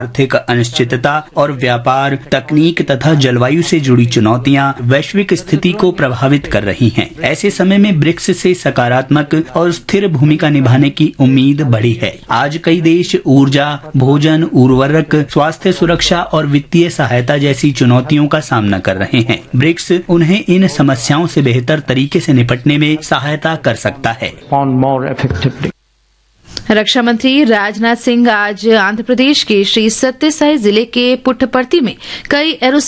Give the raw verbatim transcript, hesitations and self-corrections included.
आर्थिक अनिश्चितता और व्यापार, तकनीक तथा जलवायु से जुड़ी चुनौतियां वैश्विक स्थिति को प्रभावित कर रही हैं। ऐसे समय में ब्रिक्स से सकारात्मक और स्थिर भूमिका निभाने की उम्मीद बढ़ी है। आज कई देश ऊर्जा, भोजन, उर्वरक, स्वास्थ्य सुरक्षा और वित्तीय सहायता जैसी चुनौतियों का सामना कर रहे हैं। ब्रिक्स उन्हें इन समस्याओं से बेहतर तरीके से निपटने में सहायता कर सकता है। रक्षा मंत्री राजनाथ सिंह आज आंध्र प्रदेश के श्री सत्य साई जिले के पुट्टपर्ती में कई एरो